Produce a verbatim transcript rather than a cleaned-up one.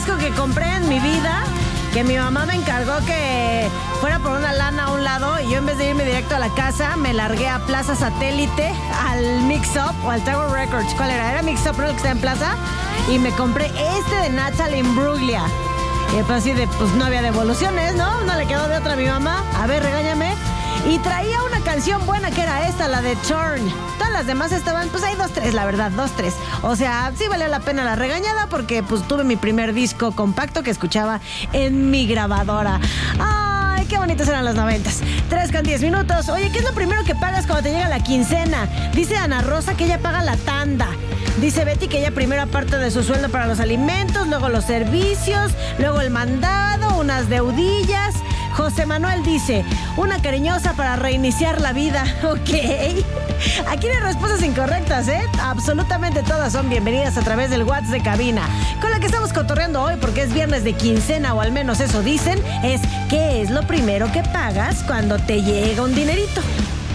disco que compré en mi vida, que mi mamá me encargó que fuera por una lana a un lado y yo en vez de irme directo a la casa me largué a Plaza Satélite, al Mix Up o al Tower Records. ¿Cuál era? Era Mix Up, ¿no? El que está en Plaza. Y me compré este de Natalie Imbruglia. Y pues así de, pues no había devoluciones, ¿no? No le quedó de otra a mi mamá. A ver, regáñame. Y traía una canción buena que era esta, la de Turn. Todas las demás estaban, pues hay dos, tres, la verdad, dos, tres. O sea, sí valió la pena la regañada porque pues tuve mi primer disco compacto que escuchaba en mi grabadora. ¡Ay, qué bonitos eran los noventas! Tres con diez minutos. Oye, ¿qué es lo primero que pagas cuando te llega la quincena? Dice Ana Rosa que ella paga la tanda. Dice Betty que ella primero aparte de su sueldo para los alimentos, luego los servicios, luego el mandado, unas deudillas. José Manuel dice, una cariñosa para reiniciar la vida. Ok. Aquí no hay respuestas incorrectas, ¿eh? Absolutamente todas son bienvenidas a través del WhatsApp de cabina. Con la que estamos cotorreando hoy, porque es viernes de quincena, o al menos eso dicen, es ¿qué es lo primero que pagas cuando te llega un dinerito?